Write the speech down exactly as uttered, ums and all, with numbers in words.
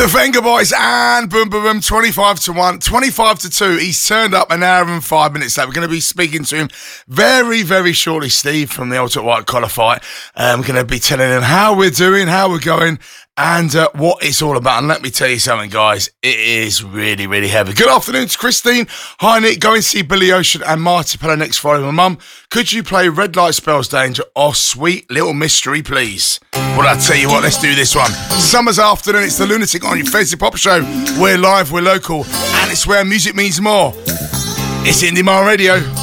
The Venga Boys and Boom Boom Boom, twenty-five to one, twenty-five to two. He's turned up an hour and five minutes late. We're going to be speaking to him very, very shortly, Steve, from the Ultimate White Collar Fight. Um, we're going to be telling him how we're doing, how we're going, and uh, what it's all about. And let me tell you something, guys, it is really, really heavy. Good afternoon to Christine. Hi, Nick. Go and see Billy Ocean and Marty Pello next Friday. My mum, could you play Red Light Spells Danger or Sweet Little Mystery, please? Well, I'll tell you what, let's do this one. Summer's afternoon, it's the Lunatic on your Fancy Pop Show. We're live, we're local, and it's where music means more. It's Indie Mile Radio.